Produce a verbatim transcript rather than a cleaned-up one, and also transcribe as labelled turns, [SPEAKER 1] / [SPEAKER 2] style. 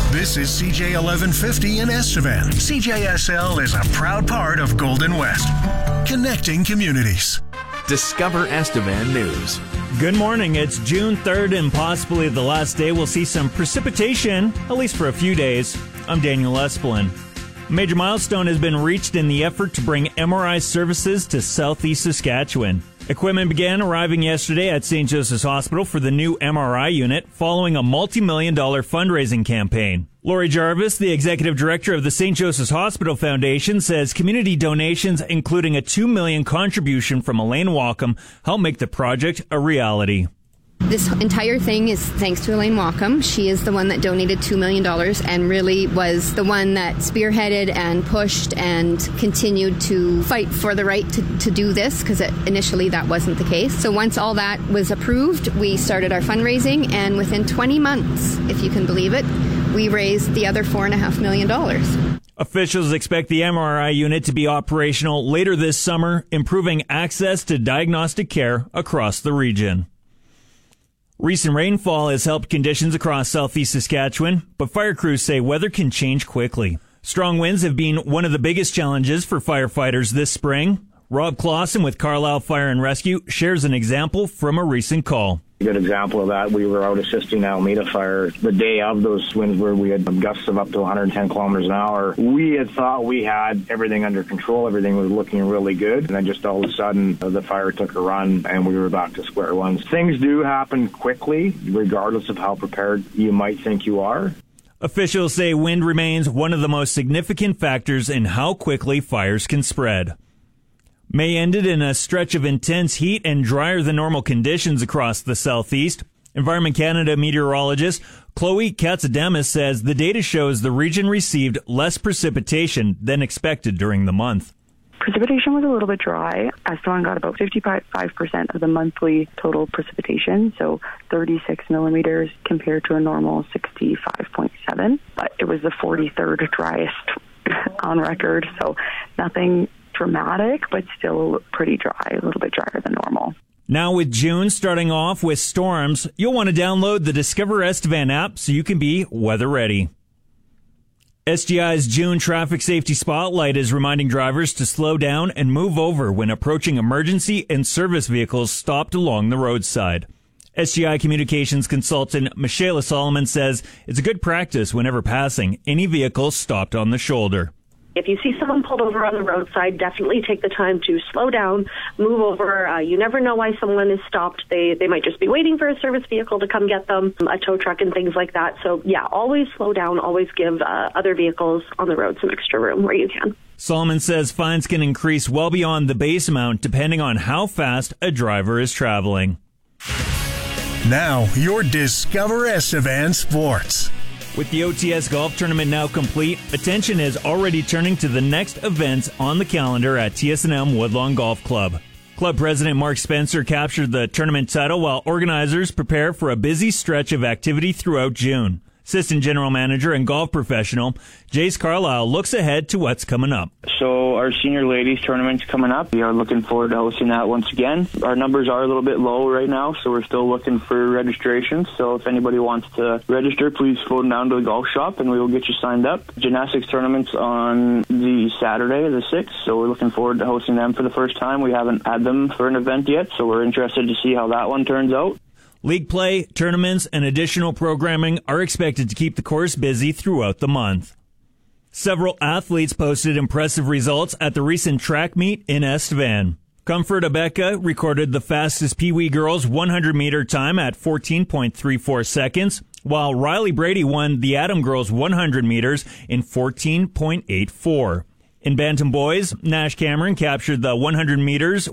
[SPEAKER 1] This is C J eleven fifty in Estevan. C J S L is a proud part of Golden West, connecting communities.
[SPEAKER 2] Discover Estevan News.
[SPEAKER 3] Good morning. It's June third and possibly the last day we'll see some precipitation, at least for a few days. I'm Daniel Espelin. A major milestone has been reached in the effort to bring M R I services to southeast Saskatchewan. Equipment began arriving yesterday at Saint Joseph's Hospital for the new M R I unit following a multi-million dollar fundraising campaign. Lori Jarvis, the executive director of the Saint Joseph's Hospital Foundation, says community donations, including a two million dollars contribution from Elaine Wacom, help make the project a reality.
[SPEAKER 4] This entire thing is thanks to Elaine Wacom. She is the one that donated two million dollars and really was the one that spearheaded and pushed and continued to fight for the right to, to do this, because initially that wasn't the case. So once all that was approved, we started our fundraising, and within twenty months, if you can believe it, we raised the other four point five million dollars.
[SPEAKER 3] Officials expect the M R I unit to be operational later this summer, improving access to diagnostic care across the region. Recent rainfall has helped conditions across southeast Saskatchewan, but fire crews say weather can change quickly. Strong winds have been one of the biggest challenges for firefighters this spring. Rob Clausen with Carlisle Fire and Rescue shares an example from a recent call.
[SPEAKER 5] A good example of that, we were out assisting Alameda Fire the day of those winds where we had gusts of up to one hundred ten kilometers an hour. We had thought we had everything under control. Everything was looking really good. And then just all of a sudden, the fire took a run and we were back to square one. Things do happen quickly, regardless of how prepared you might think you are.
[SPEAKER 3] Officials say wind remains one of the most significant factors in how quickly fires can spread. May ended in a stretch of intense heat and drier than normal conditions across the southeast. Environment Canada meteorologist Chloe Katsademis says the data shows the region received less precipitation than expected during the month.
[SPEAKER 6] Precipitation was a little bit dry. Estevan got about fifty-five percent of the monthly total precipitation, so thirty-six millimeters compared to a normal sixty-five point seven. But it was the forty-third driest on record, so nothing dramatic, but still pretty dry, a little bit drier than normal.
[SPEAKER 3] Now with June starting off with storms, you'll want to download the Discover Estevan app so you can be weather ready. S G I's June Traffic Safety Spotlight is reminding drivers to slow down and move over when approaching emergency and service vehicles stopped along the roadside. S G I Communications consultant Michaela Solomon says it's a good practice whenever passing any vehicle stopped on the shoulder.
[SPEAKER 7] If you see someone pulled over on the roadside, definitely take the time to slow down, move over. Uh, you never know why someone is stopped. They they might just be waiting for a service vehicle to come get them, a tow truck and things like that. So, yeah, always slow down. Always give uh, other vehicles on the road some extra room where you can.
[SPEAKER 3] Solomon says fines can increase well beyond the base amount depending on how fast a driver is traveling.
[SPEAKER 1] Now, your Discover Estevan Sports.
[SPEAKER 3] With the O T S Golf Tournament now complete, attention is already turning to the next events on the calendar at T S and M Woodlawn Golf Club. Club President Mark Spencer captured the tournament title while organizers prepare for a busy stretch of activity throughout June. Assistant General Manager and golf professional Jace Carlisle looks ahead to what's coming up.
[SPEAKER 8] So our senior ladies tournament's coming up. We are looking forward to hosting that once again. Our numbers are a little bit low right now, so we're still looking for registrations. So if anybody wants to register, please float down to the golf shop and we will get you signed up. Gymnastics tournament's on the Saturday, the sixth, so we're looking forward to hosting them for the first time. We haven't had them for an event yet, so we're interested to see how that one turns out.
[SPEAKER 3] League play, tournaments, and additional programming are expected to keep the course busy throughout the month. Several athletes posted impressive results at the recent track meet in Estevan. Comfort Abeka recorded the fastest Pee Wee girls one hundred meter time at fourteen point three four seconds, while Riley Brady won the Adam girls one hundred meters in fourteen point eight four. In Bantam boys, Nash Cameron captured the one hundred meters